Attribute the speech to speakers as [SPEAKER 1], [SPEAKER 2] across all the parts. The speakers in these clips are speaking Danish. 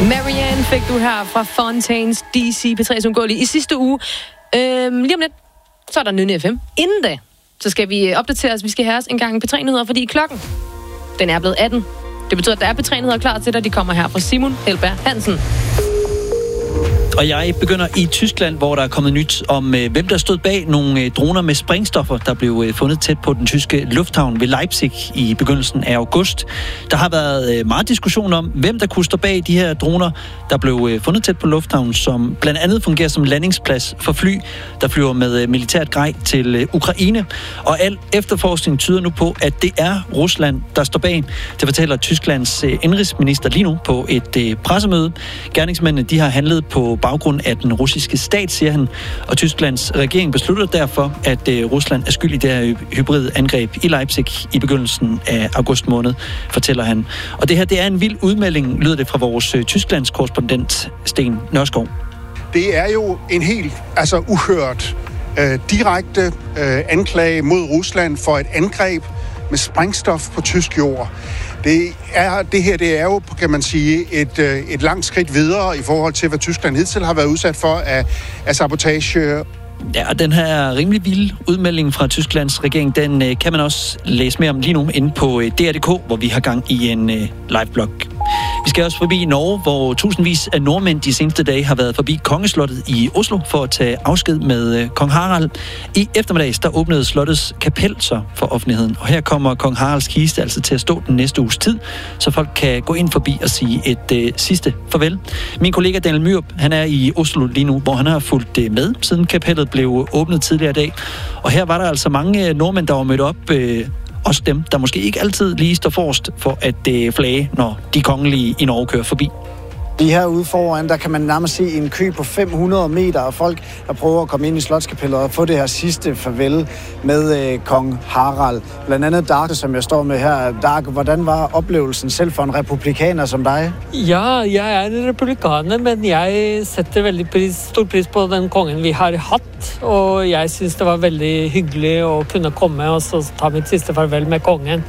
[SPEAKER 1] Marianne fik du her fra Fontaines DC P3 som går lige i sidste uge. Lige om lidt, så er der Nynne FM. Inden da, så skal vi opdatere os. Vi skal have os en gang P3-nyheder, fordi klokken, den er blevet 18. Det betyder, at der er P3-nyheder klar til dig. De kommer her fra Simon Helberg Hansen.
[SPEAKER 2] Og jeg begynder i Tyskland, hvor der er kommet nyt om, hvem der stod bag nogle droner med sprængstoffer, der blev fundet tæt på den tyske lufthavn ved Leipzig i begyndelsen af august. Der har været meget diskussion om, hvem der kunne stå bag de her droner, der blev fundet tæt på lufthavnen, som blandt andet fungerer som landingsplads for fly, der flyver med militært grej til Ukraine. Og al efterforskning tyder nu på, at det er Rusland, der står bag. Det fortæller Tysklands indrigsminister lige nu på et pressemøde. Gerningsmændene, de har handlet på baggrund af den russiske stat, siger han. Og Tysklands regering beslutter derfor, at Rusland er skyld i det her hybride angreb i Leipzig i begyndelsen af august måned, fortæller han. Og det her, det er en vild udmelding, lyder det fra vores Tysklands korrespondent Sten Nørskov.
[SPEAKER 3] Det er jo en helt uhørt direkte anklage mod Rusland for et angreb med sprængstof på tysk jord. Det her er jo, kan man sige, et langt skridt videre i forhold til, hvad Tyskland hidtil har været udsat for af sabotage.
[SPEAKER 2] Ja, og den her rimelig vilde udmelding fra Tysklands regering, den kan man også læse mere om lige nu inde på DR.dk, hvor vi har gang i en live-blog. Vi skal også forbi Norge, hvor tusindvis af nordmænd de seneste dage har været forbi Kongeslottet i Oslo for at tage afsked med kong Harald. I eftermiddags der åbnede slottets kapel så for offentligheden, og her kommer kong Haralds kiste altså til at stå den næste uges tid, så folk kan gå ind forbi og sige et sidste farvel. Min kollega Daniel Myrup, han er i Oslo lige nu, hvor han har fulgt med, siden kapellet blev åbnet tidligere i dag. Og her var der altså mange nordmænd, der var mødt op, også dem, der måske ikke altid lige står forrest for at flage, når de kongelige i Norge kører forbi.
[SPEAKER 4] Lige herude foran, der kan man nærmest se en kø på 500 meter af folk, der prøver at komme ind i Slottskapellet og få det her sidste farvel med kong Harald. Blandt andet Dark, som jeg står med her. Dark, hvordan var oplevelsen selv for en republikaner som dig?
[SPEAKER 5] Ja, jeg er en republikaner, men jeg sætter veldig stor pris på den kongen vi har haft, og jeg synes det var veldig hyggeligt at kunne komme og så ta mit sidste farvel med kongen.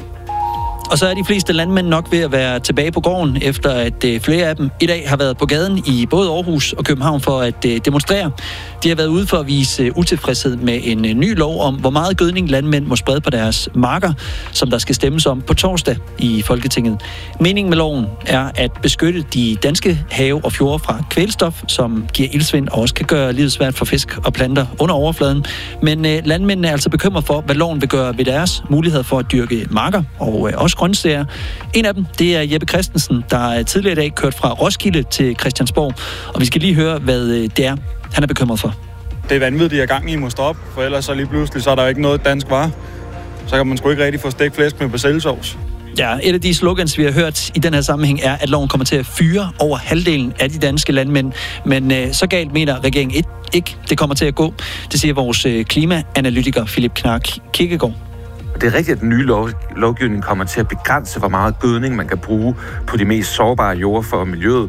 [SPEAKER 2] Og så er de fleste landmænd nok ved at være tilbage på gården, efter at flere af dem i dag har været på gaden i både Aarhus og København for at demonstrere. De har været ude for at vise utilfredshed med en ny lov om, hvor meget gødning landmænd må sprede på deres marker, som der skal stemmes om på torsdag i Folketinget. Meningen med loven er at beskytte de danske have og fjorde fra kvælstof, som giver iltsvind og også kan gøre livet svært for fisk og planter under overfladen. Men landmændene er altså bekymret for, hvad loven vil gøre ved deres mulighed for at dyrke marker og også grøntsager. En af dem, det er Jeppe Christensen, der tidligere i dag kørt fra Roskilde til Christiansborg. Og vi skal lige høre, hvad det er, han er bekymret for.
[SPEAKER 6] Det er vanvittigt, at gang i må stoppe, for ellers så lige pludselig, så er der jo ikke noget dansk varer. Så kan man sgu ikke rigtig få stegt flæsk med persillesovs.
[SPEAKER 2] Ja, et af de slogans, vi har hørt i den her sammenhæng, er, at loven kommer til at fyre over halvdelen af de danske landmænd. Men så galt mener regeringen ikke, det kommer til at gå. Det siger vores klimaanalytiker Philip Knark Kirkegaard.
[SPEAKER 7] Det er rigtigt, at den nye lovgivning kommer til at begrænse, hvor meget gødning man kan bruge på de mest sårbare jorder for miljøet.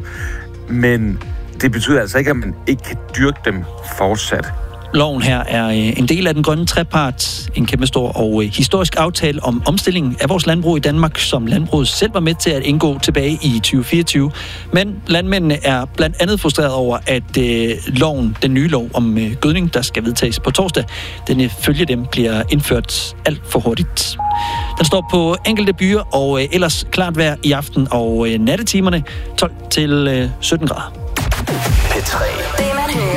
[SPEAKER 7] Men det betyder altså ikke, at man ikke kan dyrke dem fortsat.
[SPEAKER 2] Loven her er en del af den grønne trepart, en kæmpestor og historisk aftale om omstillingen af vores landbrug i Danmark, som landbruget selv var med til at indgå tilbage i 2024. Men landmændene er blandt andet frustreret over, at den nye lov om gødning, der skal vedtages på torsdag, den ifølge dem bliver indført alt for hurtigt. Den står på enkelte byer og ellers klart vejr i aften og nattetimerne 12 til 17 grader.
[SPEAKER 8] P3. Det man hører.